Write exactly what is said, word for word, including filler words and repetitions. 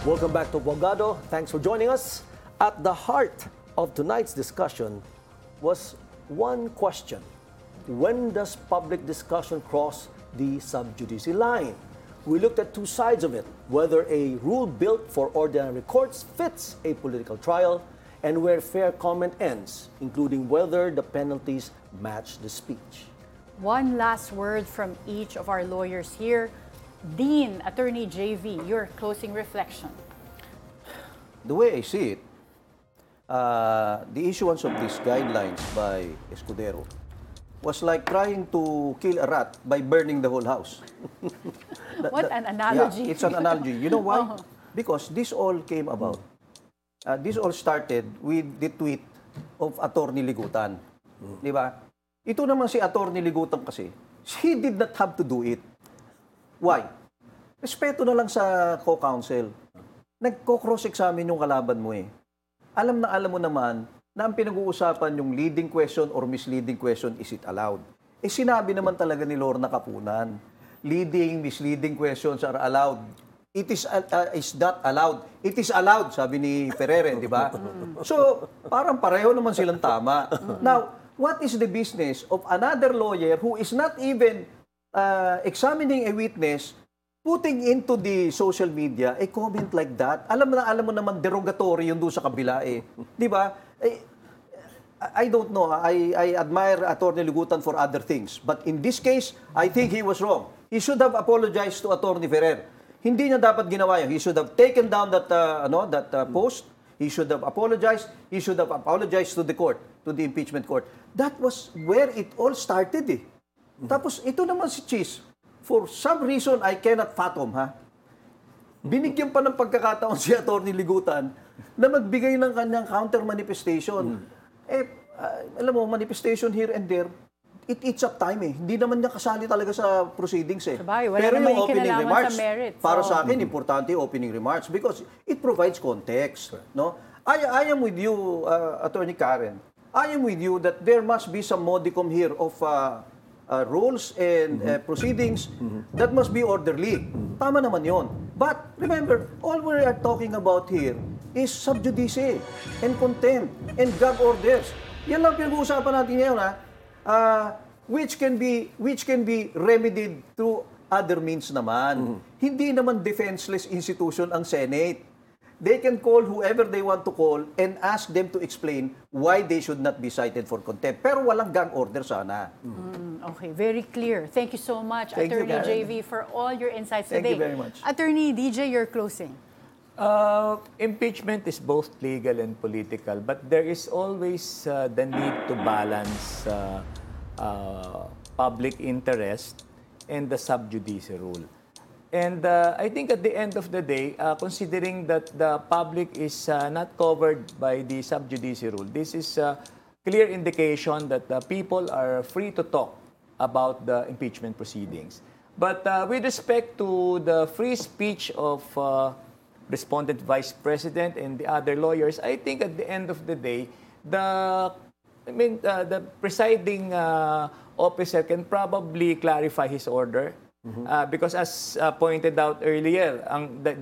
Welcome back to Bogado. Thanks for joining us. At the heart of tonight's discussion was one question. When does public discussion cross the sub judice line? We looked at two sides of it, whether a rule built for ordinary courts fits a political trial and where fair comment ends, including whether the penalties match the speech. One last word from each of our lawyers here. Dean, Attorney J V, your closing reflection. The way I see it, uh, the issuance of these guidelines by Escudero was like trying to kill a rat by burning the whole house. That- What that- an analogy. Yeah, it's an analogy. You know why? Oh. Because this all came about. Uh, this all started with the tweet of Attorney Ligutan. Di ba? Ito naman si Attorney Ligutan kasi, he did not have to do it. Why? Respeto na lang sa co-counsel. Nagko-cross-examine yung kalaban mo eh. Alam na alam mo naman na ang pinag-uusapan yung leading question or misleading question, is it allowed? Eh sinabi naman talaga ni Lorna Kapunan, leading, misleading questions are allowed. It is uh, uh, is not allowed. It is allowed, sabi ni Ferrer, di ba? So, parang pareho naman silang tama. Now, what is the business of another lawyer who is not even uh, examining a witness putting into the social media a comment like that? Alam na alam mo naman derogatory yung doon sa kabila eh. Di ba? Eh, I don't know. I, I admire Attorney Ligutan for other things. But in this case, I think he was wrong. He should have apologized to Attorney Ferrer. Hindi niya dapat ginawa yun. He should have taken down that, uh, ano, that uh, post. He should have apologized. He should have apologized to the court, to the impeachment court. That was where it all started eh. Tapos ito naman si Cheese, for some reason I cannot fathom, ha? Binigyan pa ng pagkakataon si Attorney Ligutan na magbigay ng kanyang counter manifestation. Eh, uh, alam mo, manifestation here and there, it eats up time eh. Hindi naman niya kasali talaga sa proceedings eh. Sabay, wala Pero naman yung yung opening kinalaman remarks, sa merits. para Oo. sa akin, importante yung opening remarks because it provides context. No? I, I am with you, uh, Attorney Karen. I am with you that there must be some modicum here of uh, uh, rules and uh, proceedings that must be orderly. Tama naman yon. But remember, all we are talking about here is sub judice and contempt and gag orders. Yan lang pinag-uusapan natin ngayon, ha? Uh, which can be which can be remedied through other means naman. Hindi naman defenseless institution ang Senate. They can call whoever they want to call and ask them to explain why they should not be cited for contempt. Pero walang gang order sana. Mm, okay, very clear. Thank you so much, Thank you, Attorney Karen. J V, for all your insights Thank today. you very much. Attorney D J, your closing. Uh, impeachment is both legal and political, but there is always uh, the need to balance uh, uh, public interest and the sub judice rule. And uh, I think at the end of the day, uh, considering that the public is uh, not covered by the sub judice rule, this is a clear indication that the people are free to talk about the impeachment proceedings. But uh, with respect to the free speech of uh, respondent vice president and the other lawyers, I think at the end of the day, the I mean uh, the presiding uh, officer can probably clarify his order uh, because as uh, pointed out earlier, ang the,